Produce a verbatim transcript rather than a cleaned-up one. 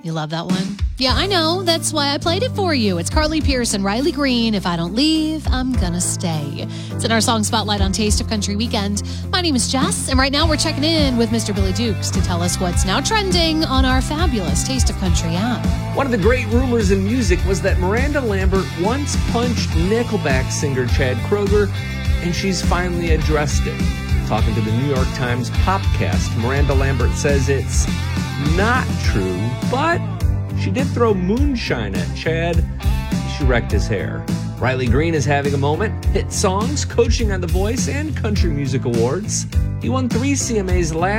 You love that one? Yeah, I know. That's why I played it for you. It's Carly Pearce and Riley Green. If I don't leave, I'm gonna stay. It's in our song spotlight on Taste of Country Weekend. My name is Jess, and right now we're checking in with Mister Billy Dukes to tell us what's now trending on our fabulous Taste of Country app. One of the great rumors in music was that Miranda Lambert once punched Nickelback singer Chad Kroeger, and she's finally addressed it. Talking to the New York Times Popcast, Miranda Lambert says it's not true, but she did throw moonshine at Chad. She wrecked his hair. Riley Green is having a moment. Hit songs, coaching on The Voice, and Country Music Awards. He won three C M As last